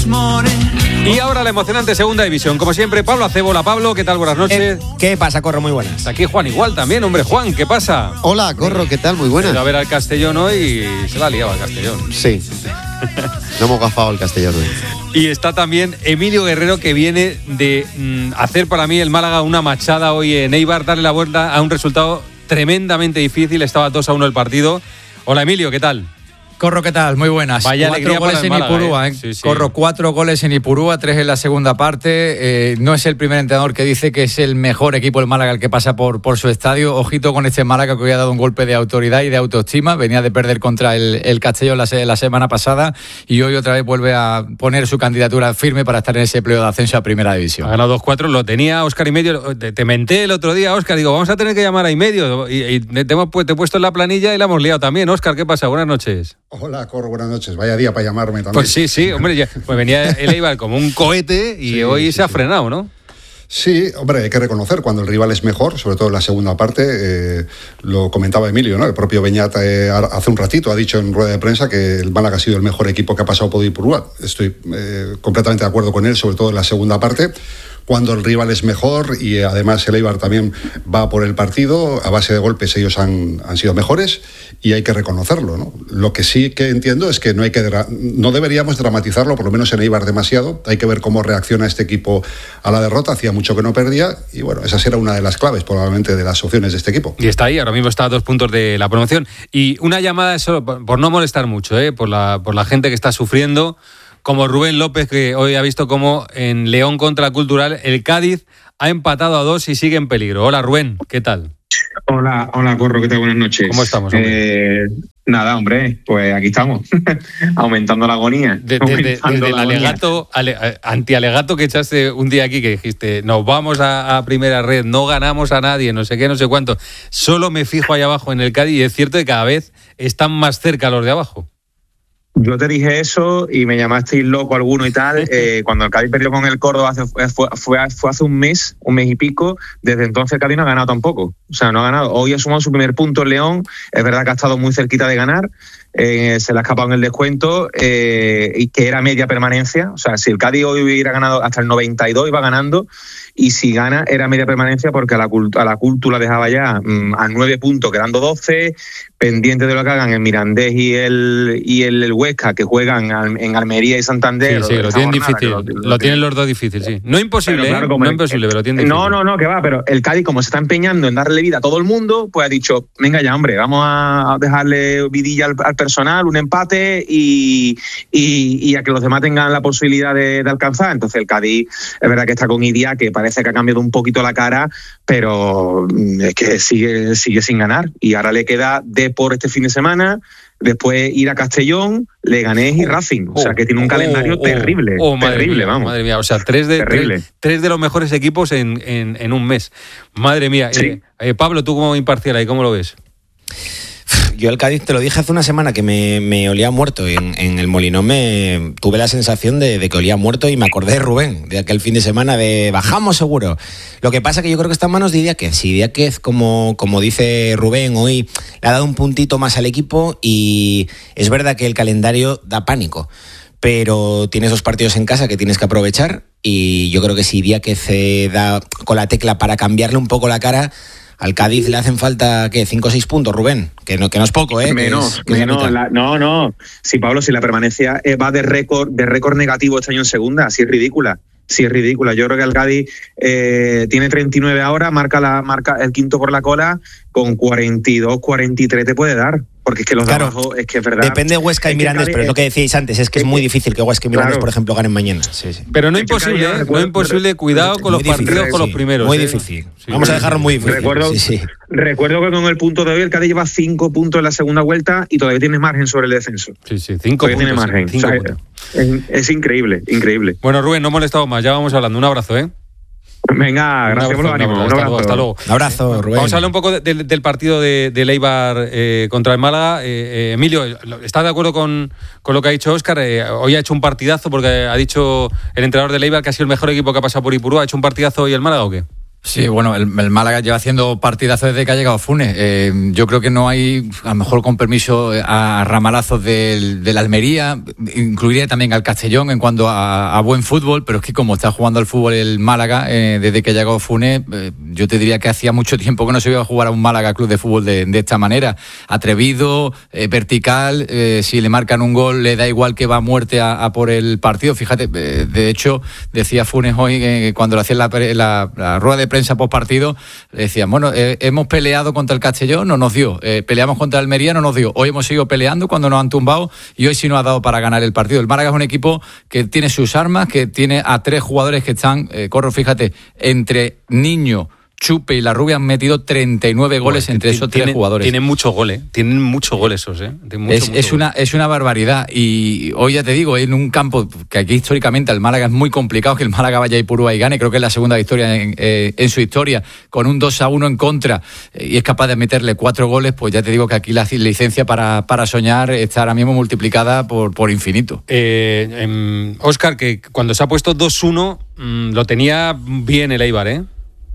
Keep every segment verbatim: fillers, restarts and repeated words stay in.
Y ahora la emocionante segunda división. Como siempre, Pablo Acebo. Hola, Pablo, ¿qué tal? Buenas noches. Eh, ¿Qué pasa, Corro? Muy buenas. Aquí Juan igual también, hombre. Juan, ¿qué pasa? Hola, Corro, ¿qué tal? Muy buenas. Va a ver al Castellón hoy y se la ha liado al Castellón. Sí. No hemos gafado el Castellón hoy. Y está también Emilio Guerrero, que viene de mm, hacer para mí el Málaga una machada hoy en Eibar, darle la vuelta a un resultado tremendamente difícil. Estaba dos a uno el partido. Hola, Emilio, ¿qué tal? Corro, ¿qué tal? Muy buenas. Vaya cuatro alegría goles para el en Málaga, Ipurúa, ¿eh? ¿eh? Sí, sí. Corro, cuatro goles en Ipurúa, tres en la segunda parte. Eh, no es el primer entrenador que dice que es el mejor equipo el Málaga el que pasa por, por su estadio. Ojito con este Málaga que hoy ha dado un golpe de autoridad y de autoestima. Venía de perder contra el, el Castellón la, la semana pasada y hoy otra vez vuelve a poner su candidatura firme para estar en ese playoff de ascenso a Primera División. Ha ganado dos cuatro, lo tenía Óscar y medio. Te, te menté el otro día, Óscar. Digo, vamos a tener que llamar a y medio. Y, y te, hemos, te he puesto en la planilla y la hemos liado también. Óscar, ¿qué pasa? Buenas noches. Hola, Corro, buenas noches. Vaya día para llamarme también. Pues sí, sí, hombre, ya, pues venía el Eibar como un cohete y sí, hoy sí, se ha frenado, ¿no? Sí, hombre, hay que reconocer cuando el rival es mejor, sobre todo en la segunda parte. Eh, lo comentaba Emilio, ¿no? El propio Beñat eh, hace un ratito ha dicho en rueda de prensa que el Málaga ha sido el mejor equipo que ha pasado por Ipurúa. Estoy eh, completamente de acuerdo con él, sobre todo en la segunda parte. Cuando el rival es mejor y además el Eibar también va por el partido, a base de golpes ellos han, han sido mejores y hay que reconocerlo, ¿no? Lo que sí que entiendo es que no hay que no deberíamos dramatizarlo, por lo menos en Eibar demasiado. Hay que ver cómo reacciona este equipo a la derrota. Hacía mucho que no perdía y bueno, esa será una de las claves probablemente de las opciones de este equipo. Y está ahí, ahora mismo está a dos puntos de la promoción. Y una llamada solo por, por no molestar mucho, ¿eh? por, la, por la gente que está sufriendo, como Rubén López, que hoy ha visto cómo en León contra Cultural el Cádiz ha empatado a dos y sigue en peligro. Hola, Rubén, ¿qué tal? Hola, hola, Corro, ¿qué tal? Buenas noches. ¿Cómo estamos, hombre? Eh, nada, hombre, pues aquí estamos, aumentando la agonía. De, de, aumentando de, desde la el alegato, ale, antialegato que echaste un día aquí, que dijiste, nos vamos a, a primera red, no ganamos a nadie, no sé qué, no sé cuánto. Solo me fijo ahí abajo en el Cádiz y es cierto que cada vez están más cerca los de abajo. Yo te dije eso y me llamasteis loco alguno y tal. Eh, cuando el Cádiz perdió con el Córdoba hace, fue, fue, fue hace un mes, un mes y pico, desde entonces el Cádiz no ha ganado tampoco. O sea, no ha ganado. Hoy ha sumado su primer punto en León. Es verdad que ha estado muy cerquita de ganar. Eh, se le ha escapado en el descuento eh, y que era media permanencia. O sea, si el Cádiz hoy hubiera ganado hasta el noventa y dos, iba ganando. Y si gana, era media permanencia porque a la, a la Cultu la dejaba ya mmm, a nueve puntos, quedando doce, pendiente de lo que hagan el Mirandés y el, y el, el Huesca, que juegan al, en Almería y Santander. Sí, sí, lo tienen difícil. Lo, lo, lo tienen los dos difícil, sí. No imposible, pero, claro, ¿eh? No el, imposible, pero lo tienen difícil. No, no, no, que va, pero el Cádiz, como se está empeñando en darle vida a todo el mundo, pues ha dicho, venga ya, hombre, vamos a dejarle vidilla al, al personal, un empate y, y, y a que los demás tengan la posibilidad de, de alcanzar. Entonces el Cádiz, es verdad que está con Idia, que parece que ha cambiado un poquito la cara, pero es que sigue, sigue sin ganar. Y ahora le queda Depor este fin de semana, después ir a Castellón, Leganés y Racing. O sea que tiene un oh, calendario oh, terrible. Oh, oh, terrible, mía, vamos. Madre mía, o sea, tres de, tres, tres de los mejores equipos en, en, en un mes. Madre mía. Sí. Eh, eh, Pablo, tú como imparcial ahí, ¿cómo lo ves? Yo el Cádiz, te lo dije hace una semana, que me, me olía muerto. En, en el Molinón me tuve la sensación de, de que olía muerto y me acordé de Rubén, de aquel fin de semana de bajamos seguro. Lo que pasa que yo creo que está en manos de Idiáquez. Si Idiáquez, como, como dice Rubén, hoy le ha dado un puntito más al equipo y es verdad que el calendario da pánico. Pero tienes dos partidos en casa que tienes que aprovechar y yo creo que si Idiáquez se da con la tecla para cambiarle un poco la cara, al Cádiz le hacen falta, ¿qué? ¿Cinco o seis puntos, Rubén? Que no, que no es poco, ¿eh? Menos, que es, que menos. La, no, no. Si, Pablo, si la permanencia va de récord de récord negativo este año en segunda, así es ridícula. Sí, es ridícula. Yo creo que el Cádiz eh, tiene treinta y nueve ahora, marca, la, marca el quinto por la cola, con cuarenta y dos, cuarenta y tres te puede dar. Porque es que los claro, de abajo, es que es verdad. Depende de Huesca y Mirandés, pero es lo que decíais antes, es que es, es muy difícil que Huesca y Mirandés, claro, por ejemplo, ganen mañana. Sí, sí. Pero no es imposible, ¿eh? No es imposible, cuidado con los difícil, partidos sí, con los primeros. Muy ¿eh? difícil. Sí, Vamos sí, a dejarlo muy difícil. Recuerdo, sí, sí. recuerdo que con el punto de hoy el Cádiz lleva cinco puntos en la segunda vuelta y todavía tiene margen sobre el descenso. Sí, sí, cinco todavía puntos. Tiene margen. Cinco o sea, puntos. Es, es increíble, increíble. Bueno, Rubén, no molestamos más, ya vamos hablando. Un abrazo, ¿eh? Venga, gracias por los ánimos. Un abrazo. Hasta luego. Un abrazo, Rubén. Vamos a hablar un poco de, de, del partido de, de Eibar eh, contra el Málaga. Eh, eh, Emilio, ¿estás de acuerdo con, con lo que ha dicho Óscar? Eh, hoy ha hecho un partidazo porque ha dicho el entrenador de Eibar que ha sido el mejor equipo que ha pasado por Ipurúa. ¿Ha hecho un partidazo hoy el Málaga o qué? Sí, bueno, el, el Málaga lleva haciendo partidazo desde que ha llegado Funes. Eh, yo creo que no hay, a lo mejor con permiso, a ramalazos del, de la Almería, incluiría también al Castellón en cuanto a, a buen fútbol, pero es que como está jugando al fútbol el Málaga, eh, desde que ha llegado Funes, eh, yo te diría que hacía mucho tiempo que no se iba a jugar a un Málaga club de fútbol de, de esta manera. Atrevido, eh, vertical, eh, si le marcan un gol le da igual que va a muerte a, a por el partido. Fíjate, eh, de hecho, decía Funes hoy eh, cuando le hacían la, la, la rueda de prensa post partido, decían, bueno, eh, hemos peleado contra el Castellón, no nos dio, eh, peleamos contra el Almería, no nos dio, hoy hemos seguido peleando cuando nos han tumbado y hoy sí nos ha dado para ganar el partido. El Málaga es un equipo que tiene sus armas, que tiene a tres jugadores que están, eh, Corro, fíjate, entre Niño, Chupe y La Rubia han metido treinta y nueve goles bueno, entre esos tienen, tres jugadores. Tienen muchos goles, tienen muchos goles esos, ¿eh? Mucho, es, mucho es, una, es una barbaridad. Y hoy ya te digo, en un campo que aquí históricamente el Málaga es muy complicado que el Málaga vaya a Ipurúa y gane. Creo que es la segunda victoria en, eh, en su historia, con un dos a uno en contra, eh, y es capaz de meterle cuatro goles. Pues ya te digo que aquí la licencia para, para soñar está ahora mismo multiplicada por, por infinito. Eh, eh, Óscar, que cuando se ha puesto dos uno, mmm, lo tenía bien el Eibar, ¿eh?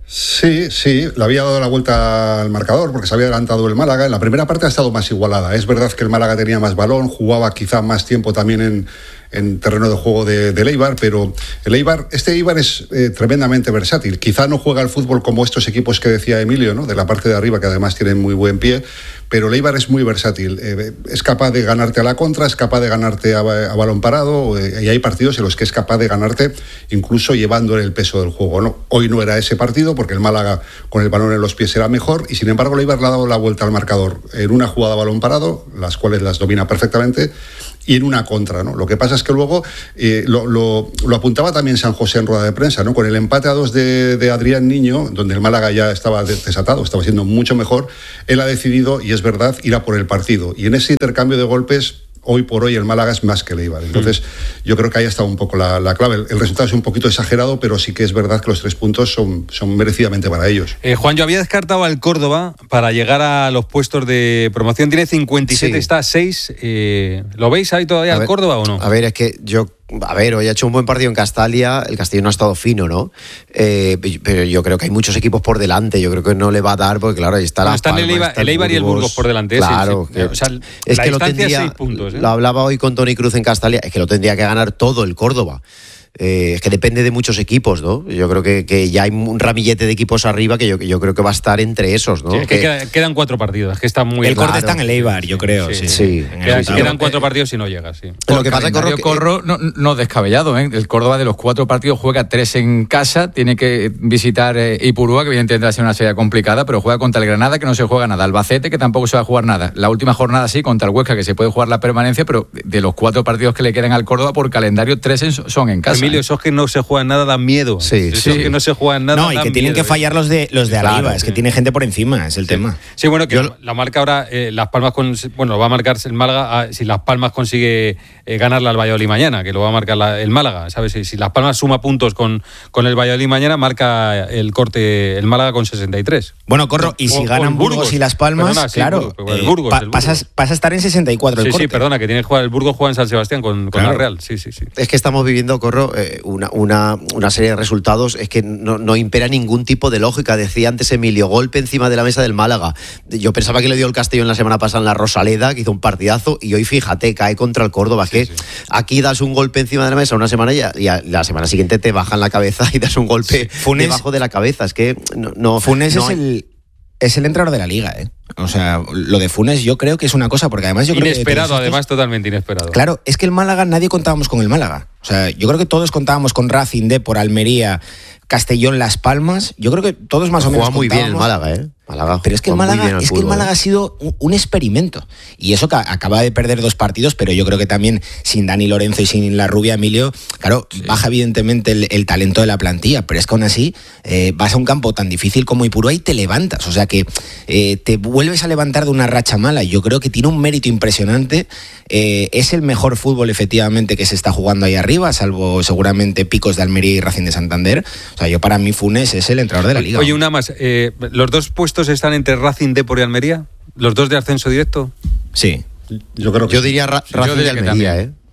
Sí, sí, le había dado la vuelta al marcador porque se había adelantado el Málaga. En la primera parte ha estado más igualada. Es verdad que el Málaga tenía más balón, jugaba quizá más tiempo también en, en terreno de juego de, del Eibar, pero el Eibar, este Eibar es eh, tremendamente versátil. Quizá no juega al fútbol como estos equipos que decía Emilio, ¿no? De la parte de arriba, que además tienen muy buen pie, pero el Eibar es muy versátil. Eh, es capaz de ganarte a la contra, es capaz de ganarte a, a balón parado, eh, y hay partidos en los que es capaz de ganarte incluso llevándole el peso del juego, ¿no? Hoy no era ese partido porque el Málaga con el balón en los pies era mejor y sin embargo el Eibar le ha dado la vuelta al marcador en una jugada a balón parado, las cuales las domina perfectamente, y en una contra, ¿no? Lo que pasa es que luego eh, lo, lo, lo apuntaba también San José en rueda de prensa, ¿no? Con el empate a dos de, de Adrián Niño, donde el Málaga ya estaba desatado, estaba siendo mucho mejor, él ha decidido, y es verdad, ir a por el partido. Y en ese intercambio de golpes, hoy por hoy el Málaga es más que el Eibar. Entonces, mm. yo creo que ahí está un poco la, la clave. El, el resultado es un poquito exagerado, pero sí que es verdad que los tres puntos son, son merecidamente para ellos. Eh, Juan, yo había descartado al Córdoba para llegar a los puestos de promoción. Tiene cincuenta y siete, sí. Está a seis. Eh, ¿Lo veis ahí todavía al Córdoba o no? A ver, es que yo... A ver, hoy ha hecho un buen partido en Castalia, el Castellón no ha estado fino, ¿no? Eh, pero yo creo que hay muchos equipos por delante, yo creo que no le va a dar, porque claro, ahí está bueno, la están Palma, el Eibar, está el Eibar y el Burgos por delante. Claro. Sí, sí. O sea, es la que lo tendría, tendría, seis puntos, ¿eh? Lo hablaba hoy con Toni Cruz en Castalia, es que lo tendría que ganar todo el Córdoba. Eh, es que depende de muchos equipos, ¿no? Yo creo que, que ya hay un ramillete de equipos arriba que yo, yo creo que va a estar entre esos, ¿no? Sí, es que, que queda, quedan cuatro partidos, es que está muy... El claro. Corte está en el Eibar, yo creo, sí. sí, sí. sí. Queda, quedan cuatro partidos y no llega, sí. Por lo que pasa es que Corro, Corro no, no descabellado, ¿eh? El Córdoba de los cuatro partidos juega tres en casa, tiene que visitar eh, Ipurúa, que evidentemente va a ser una serie complicada, pero juega contra el Granada, que no se juega nada, Albacete, que tampoco se va a jugar nada. La última jornada sí, contra el Huesca, que se puede jugar la permanencia, pero de los cuatro partidos que le quedan al Córdoba por calendario, tres en, son en casa. Emilio, ¿eh? esos que no se juegan nada dan miedo. Sí, esos sí. que no se juegan nada. No, y que tienen miedo, que fallar los de los de claro, arriba, es sí. que tiene gente por encima, es el sí. tema. Sí, bueno, que Yo... la marca ahora, eh, Las Palmas, con, bueno, lo va a marcar el Málaga, ah, si Las Palmas consigue eh, ganarle al Valladolid mañana, que lo va a marcar la, el Málaga, ¿sabes? Si, si Las Palmas suma puntos con, con el Valladolid mañana, marca el corte el Málaga con sesenta y tres. Bueno, Corro, y si o, ganan Burgos, Burgos y Las Palmas, perdona, sí, claro, Burgos, el Burgos, pa, el Burgos. Pasas, pasa a estar en sesenta y cuatro el sí, corte. Sí, perdona, que tiene que jugar el Burgos, juega en San Sebastián con, con claro. la Real, sí, sí, sí. Es que estamos viviendo, Corro, eh, una, una, una serie de resultados, es que no, no impera ningún tipo de lógica. Decía antes Emilio, golpe encima de la mesa del Málaga. Yo pensaba que le dio el Castellón la semana pasada en la Rosaleda, que hizo un partidazo, y hoy, fíjate, cae contra el Córdoba. Sí, que sí. Aquí das un golpe encima de la mesa una semana y, ya, y a, la semana siguiente te bajan la cabeza y das un golpe sí. Funes, debajo de la cabeza. Es que no, no Funes no es hay... el... Es el entrenador de la liga, ¿eh? O sea, lo de Funes yo creo que es una cosa, porque además yo creo inesperado, que... además, totalmente inesperado. Claro, es que el Málaga, nadie contábamos con el Málaga. O sea, yo creo que todos contábamos con Racing, Depor, Almería, Castellón, Las Palmas. Yo creo que todos más o menos juega muy bien el Málaga, ¿eh? Málaga, pero es que el Málaga, es que el Málaga ha sido un, un experimento. Y eso que acaba de perder dos partidos, pero yo creo que también sin Dani Lorenzo y sin La Rubia, Emilio, claro, sí. baja evidentemente el, el talento de la plantilla, pero es que aún así eh, vas a un campo tan difícil como Ipurúa y te levantas. O sea que eh, te vuelves a levantar de una racha mala. Yo creo que tiene un mérito impresionante. Eh, es el mejor fútbol efectivamente que se está jugando ahí arriba, salvo seguramente picos de Almería y Racing de Santander. O sea, yo para mí Funes es el entrenador de la liga. Oye, una más, eh, los dos puestos están entre Racing, Depor y Almería, los dos de ascenso directo. Sí, yo creo que yo diría ra- Racing yo diría y Almería, que ¿eh?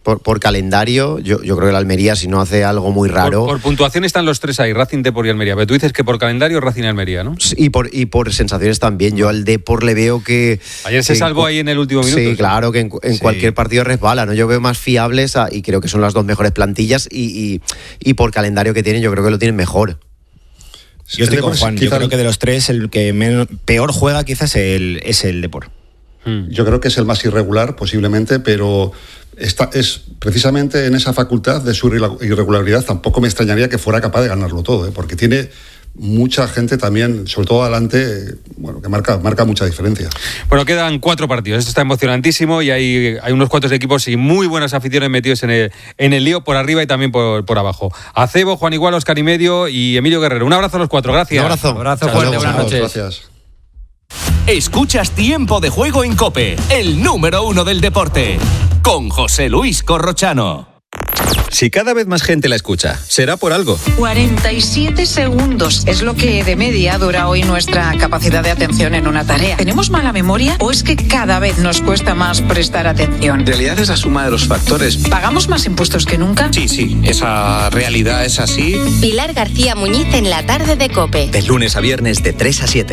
por, por calendario, yo, yo creo que el Almería, si no hace algo muy raro... Por, por puntuación están los tres ahí, Racing, Depor y Almería. Pero tú dices que por calendario Racing y Almería, ¿no? Y por, y por sensaciones también. Yo al Depor le veo que... Ayer se que, salvó ahí en el último minuto. Sí, claro, que en, en sí. cualquier partido resbala, ¿no? Yo veo más fiables a, y creo que son las dos mejores plantillas y, y, y por calendario que tienen, yo creo que lo tienen mejor. Yo estoy con Juan. Yo creo que de los tres el que menos, peor juega quizás el, es el Depor. Yo creo que es el más irregular posiblemente, pero está, es precisamente en esa facultad de su irregularidad. Tampoco me extrañaría que fuera capaz de ganarlo todo, ¿eh? Porque tiene mucha gente también, sobre todo adelante, bueno, que marca, marca mucha diferencia. Bueno, quedan cuatro partidos, esto está emocionantísimo y hay, hay unos cuantos equipos y muy buenas aficiones metidos en el, en el lío por arriba y también por, por abajo. Acebo, Juan Igual, Óscar y Medio y Emilio Guerrero. Un abrazo a los cuatro, gracias. Un abrazo. Un abrazo fuerte, buenas noches. Gracias. Escuchas Tiempo de Juego en COPE, el número uno del deporte, con José Luis Corrochano. Si cada vez más gente la escucha, será por algo. cuarenta y siete segundos es lo que de media dura hoy nuestra capacidad de atención en una tarea. ¿Tenemos mala memoria o es que cada vez nos cuesta más prestar atención? En realidad es la suma de los factores. ¿Pagamos más impuestos que nunca? Sí, sí, esa realidad es así. Pilar García Muñiz en la tarde de COPE. De lunes a viernes de tres a siete.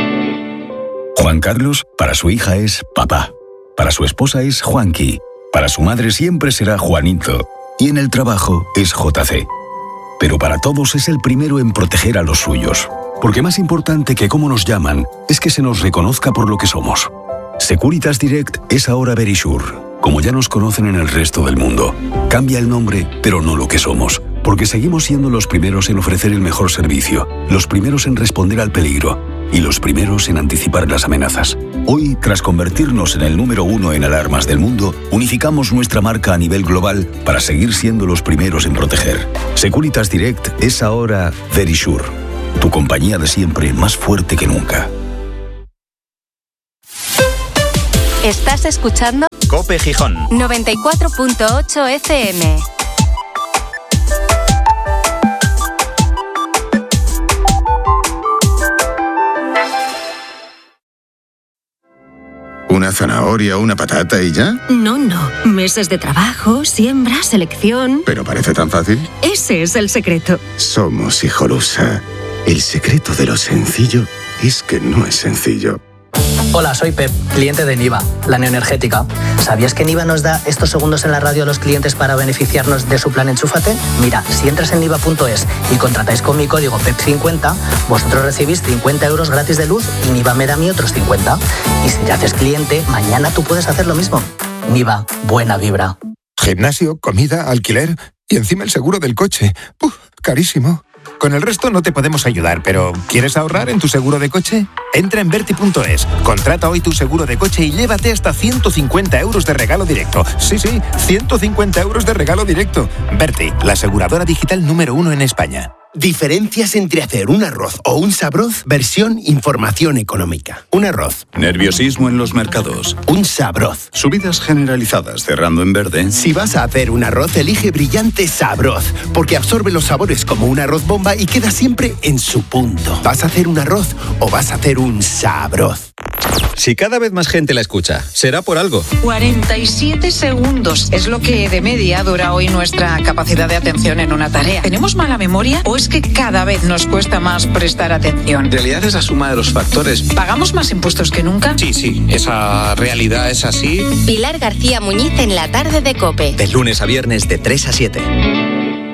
Juan Carlos, para su hija es papá. Para su esposa es Juanqui. Para su madre siempre será Juanito. Y en el trabajo es J C. Pero para todos es el primero en proteger a los suyos. Porque más importante que cómo nos llaman es que se nos reconozca por lo que somos. Securitas Direct es ahora Verisure, como ya nos conocen en el resto del mundo. Cambia el nombre, pero no lo que somos. Porque seguimos siendo los primeros en ofrecer el mejor servicio, los primeros en responder al peligro y los primeros en anticipar las amenazas. Hoy, tras convertirnos en el número uno en alarmas del mundo, unificamos nuestra marca a nivel global para seguir siendo los primeros en proteger. Securitas Direct es ahora Verisure, tu compañía de siempre más fuerte que nunca. ¿Estás escuchando? COPE Gijón. noventa y cuatro punto ocho F M. ¿Una zanahoria, una patata y ya? No, no. Meses de trabajo, siembra, selección... ¿Pero parece tan fácil? Ese es el secreto. Somos Hijolusa. El secreto de lo sencillo es que no es sencillo. Hola, soy Pep, cliente de Niva, la neoenergética. ¿Sabías que Niva nos da estos segundos en la radio a los clientes para beneficiarnos de su plan Enchúfate? Mira, si entras en niva punto es y contratáis con mi código P E P cincuenta, vosotros recibís cincuenta euros gratis de luz y Niva me da a mí otros cincuenta. Y si te haces cliente, mañana tú puedes hacer lo mismo. Niva, buena vibra. Gimnasio, comida, alquiler y encima el seguro del coche. ¡Uf! Carísimo. Con el resto no te podemos ayudar, pero ¿quieres ahorrar en tu seguro de coche? Entra en Berti punto es, contrata hoy tu seguro de coche y llévate hasta ciento cincuenta euros de regalo directo. Sí, sí, ciento cincuenta euros de regalo directo. Berti, la aseguradora digital número uno en España. Diferencias entre hacer un arroz o un sabroz, versión información económica. Un arroz. Nerviosismo en los mercados. Un sabroz. Subidas generalizadas cerrando en verde. Si vas a hacer un arroz, elige Brillante Sabroz, porque absorbe los sabores como un arroz bomba y queda siempre en su punto. ¿Vas a hacer un arroz o vas a hacer un sabroz? Si cada vez más gente la escucha, será por algo. cuarenta y siete segundos es lo que de media dura hoy nuestra capacidad de atención en una tarea. ¿Tenemos mala memoria o es que cada vez nos cuesta más prestar atención? En realidad es la suma de los factores. ¿Pagamos más impuestos que nunca? Sí, sí, esa realidad es así. Pilar García Muñiz en la tarde de COPE. De lunes a viernes de tres a siete.